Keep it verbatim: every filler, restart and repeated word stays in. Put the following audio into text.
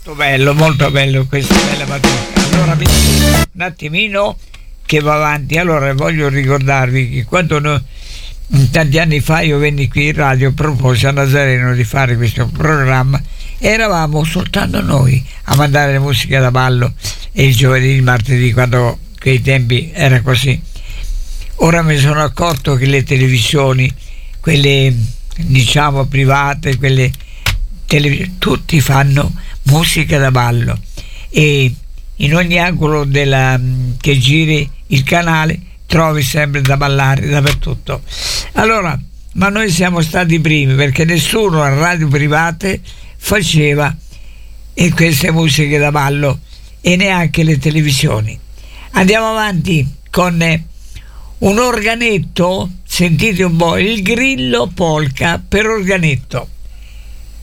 Molto bello, molto bello questa bella battuta. Allora un attimino che va avanti. Allora voglio ricordarvi che quando noi, tanti anni fa io venni qui in radio, proposi a Nazareno di fare questo programma, eravamo soltanto noi a mandare la musica da ballo, e il giovedì, il martedì, quando quei tempi era così. Ora mi sono accorto che le televisioni, quelle diciamo private, quelle tele, tutti fanno musica da ballo, e in ogni angolo della, che giri il canale trovi sempre da ballare dappertutto. Allora, ma noi siamo stati i primi, perché nessuno a radio private faceva e queste musiche da ballo, e neanche le televisioni. Andiamo avanti con un organetto, sentite un po', il Grillo Polka per organetto.